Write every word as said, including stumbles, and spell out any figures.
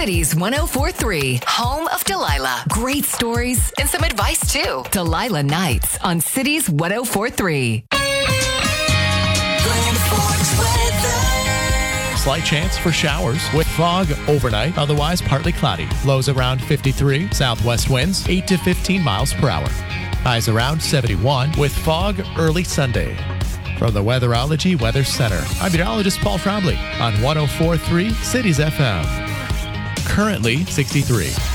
Cities one oh four point three, home of Delilah. Great stories and some advice too. Delilah Nights on Cities one oh four point three. Slight chance for showers with fog overnight, otherwise partly cloudy. Lows around fifty-three, southwest winds eight to fifteen miles per hour. Highs around seventy-one with fog early Sunday. From the Weatherology Weather Center, I'm meteorologist Paul Trombley on one oh four point three Cities F M. Currently sixty-three.